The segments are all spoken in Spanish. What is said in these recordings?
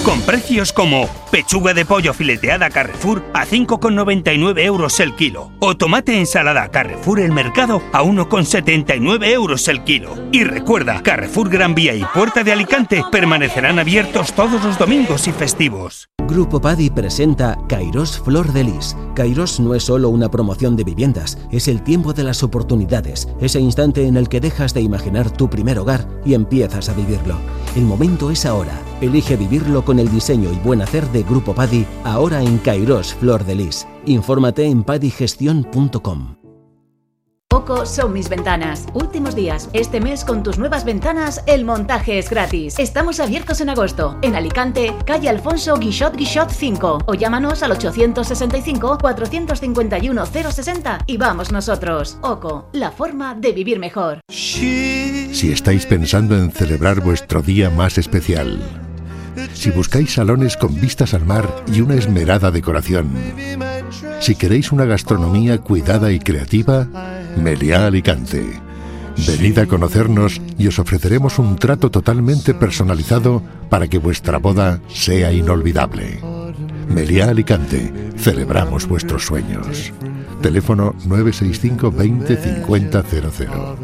con precios como pechuga de pollo fileteada Carrefour a 5,99 € el kilo o tomate ensalada Carrefour El Mercado a 1,79 € el kilo. Y recuerda, Carrefour Gran Vía y Puerta de Alicante permanecerán abiertos todos los domingos y festivos. Grupo Paddy presenta Kairos Flor de Lis. Kairos no es solo una promoción de viviendas, es el tiempo de las oportunidades, ese instante en el que dejas de imaginar tu primer hogar y empiezas a vivirlo. El momento es ahora. Elige vivirlo con el diseño y buen hacer de Grupo Paddy, ahora en Kairos Flor de Lis. Infórmate en paddygestion.com. OCO son mis ventanas. Últimos días. Este mes con tus nuevas ventanas el montaje es gratis. Estamos abiertos en agosto. En Alicante, calle Alfonso Guixot 5. O llámanos al 865 451 060 y vamos nosotros. OCO, la forma de vivir mejor. Si estáis pensando en celebrar vuestro día más especial, si buscáis salones con vistas al mar y una esmerada decoración, si queréis una gastronomía cuidada y creativa, Meliá Alicante. Venid a conocernos y os ofreceremos un trato totalmente personalizado para que vuestra boda sea inolvidable. Meliá Alicante, celebramos vuestros sueños. Teléfono 965 20 50 00.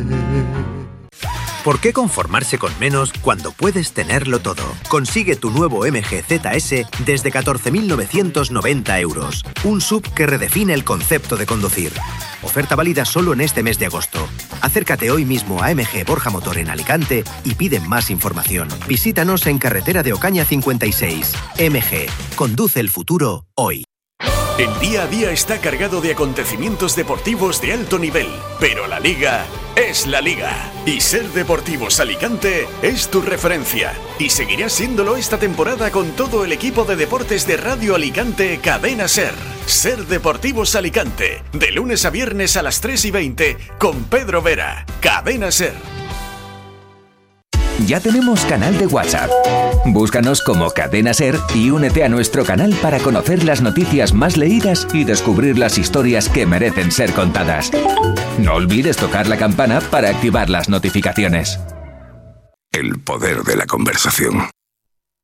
¿Por qué conformarse con menos cuando puedes tenerlo todo? Consigue tu nuevo MG ZS desde 14.990 €. Un SUV que redefine el concepto de conducir. Oferta válida solo en este mes de agosto. Acércate hoy mismo a MG Borja Motor en Alicante y pide más información. Visítanos en Carretera de Ocaña 56. MG. Conduce el futuro hoy. El día a día está cargado de acontecimientos deportivos de alto nivel, pero la Liga es la Liga. Y Ser Deportivos Alicante es tu referencia. Y seguirá siéndolo esta temporada con todo el equipo de deportes de Radio Alicante Cadena Ser. Ser Deportivos Alicante, de lunes a viernes a las 3:20 con Pedro Vera. Cadena Ser. Ya tenemos canal de WhatsApp. Búscanos como Cadena Ser y únete a nuestro canal para conocer las noticias más leídas y descubrir las historias que merecen ser contadas. No olvides tocar la campana para activar las notificaciones. El poder de la conversación.